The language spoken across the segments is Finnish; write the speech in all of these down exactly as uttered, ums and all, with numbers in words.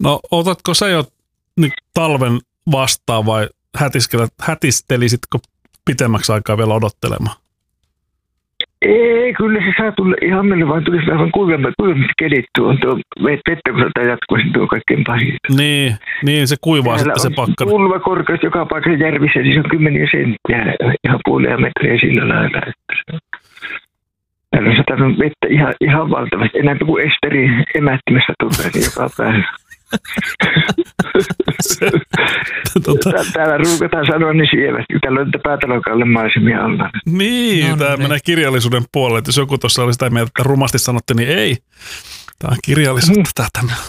No otatko sä jo nyt talven vastaan vai hätistelisitkö pitemmäksi aikaa vielä odottelemaan? Ei, kyllä se saa tulla ihan meille, vaan tulisi vähän kuivemmat, kuivemmat kelit tuon. Tuo vettä, kun saattaa jatkuisi, tuo kaikkein pahin. Niin, niin se kuivaa täällä sitten se pakkanen. Tulva korkeus joka paikassa järvissä, niin se on kymmeniä senttiä, ihan puolia metriä sillä lailla. Täällä on satanut vettä ihan, ihan valtavasti, enää kuin esteri emättimässä tulee niin joka päivä. Se, tota... Täällä ruukataan sanoa niin sievästi, täällä on päätalokalle maisemia alla. Niin, no, tämä niin. Menee kirjallisuuden puolelle, että jos joku tuossa oli sitä mieltä, että rumasti sanotte, niin ei. Tämä on kirjallisuutta mm. tämä.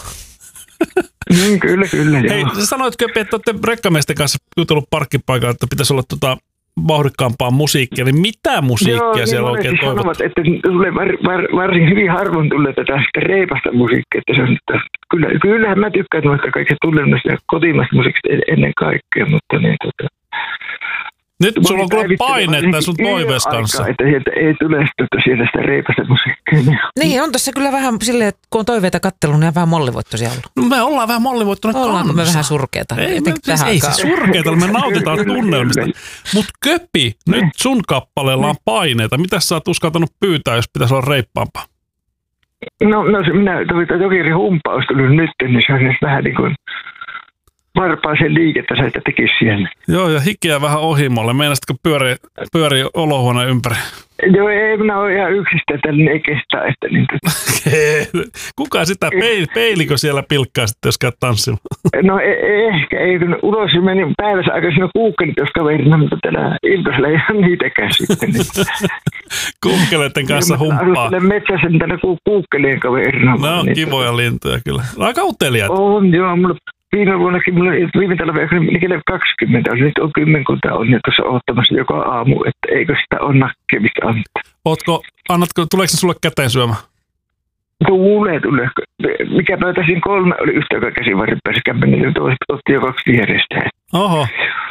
Mm, kyllä, kyllä. Hei, joo. Sä sanoitko, että olette rekkamiesten kanssa jutellut parkkipaikalla, että pitäisi olla tota vauhdikkaampaa musiikkia, niin mitä musiikkia joo, siellä niin oikein toivot? Sanovat, että tulee var, var, varsin hyvin harvoin tulee tätä reipasta musiikkia. Että se on, että kyllä, kyllähän mä tykkään noista kaikista tunnelmista ja kotimaista musiikista ennen kaikkea, mutta niin tota... Nyt sulla on kyllä paineetta sun toiveessa kanssa. Että sieltä ei tule sitä, sieltä sitä reipasta musiikkia. Niin, on tässä kyllä vähän silleen, että kun on toiveita kattelun, niin on vähän mollivoittoisia ollut. No me ollaan vähän mollivoittuneet kanssa. Ollaanko me vähän surkeita? Ei, me, ei se surkeita, me nautitaan tunnelmista. Mutta Köpi, nyt sun kappaleella on paineita. Mitäs sä oot uskaltanut pyytää, jos pitäisi olla reippaampaa? No, no se minä tuli Jokeri humppaus tullut nyt, niin se on vähän niin kuin... varpaisen liikettä sä, että tekisi siellä. Joo, ja hikeä vähän ohimolle. Meinasitko pyöri, pyöri olohuoneen ympäri? Joo, ei minä ole ihan yksistä, tällainen ei kestää. Että niin kuka sitä peil, peilikö siellä pilkkaa sitten, jos käyt tanssimaan? No e- ehkä, ei kun ulos meni päivässä aika siinä kuukkelit, jos kaverina, mutta tällä iltaisella ei ihan niitäkään sitten. Niin. Kuukkeleiden kanssa humppaa. Arvostelen metsäsen tänne ku- kuukkelien kaverina. No on kivoja lintuja kyllä. Aika uteliaat. On, joo, mulla viime vuonnakin, mulla viime talvella liikelle kaksikymmentä, nyt on kymmenkunta on jo tuossa odottamassa joka aamu, että eikö sitä ole nakkemista antaa. Ootko, annatko, tuleeko se sulle käteen syömään? Tulee, tulee. Mikä pöytä siinä kolme oli yhtä aikaa käsivarren päässä kämpäinen, niin toiset otti jo kaksi vierestä. Oho.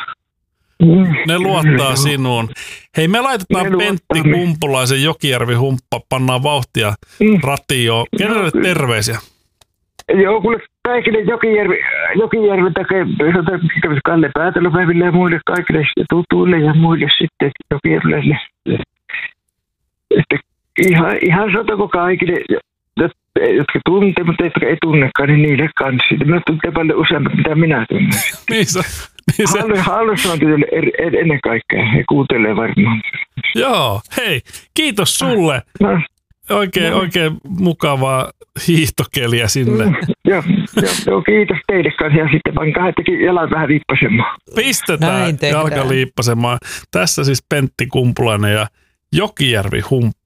Mm. Ne luottaa sinuun. Hei, me laitetaan ne Pentti Kumpulaisen Jokijärvi humppa, pannaan vauhtia mm. ratioon. Kenelle no, terveisiä? Joo, kuule kaikille Jokijärvi, Jokijärvi takia, Kalle Päätälöpäiville ja muille kaikille tutuille ja muille sitten Jokijärville. Että ihan, ihan satako kaikille, jotka tuntee, mutta jotka ei tunnekaan, niin niille kanssa. Minä tuntee paljon useammin, mitä minä tunnen. Niin se, niin se. Haluaisin on tietysti ennen kaikkea, he kuuntelee varmaan. Joo, hei, kiitos sulle. No. Oikein, no. oikein mukavaa hiihtokeliä sinne. Mm, joo, joo, joo, kiitos teille kanssa ja sitten vaan kahdettakin jalan vähän liippasemaan. Pistetään jalka liippasemaan. Tässä siis Pentti Kumpulainen ja Jokijärvi humppa.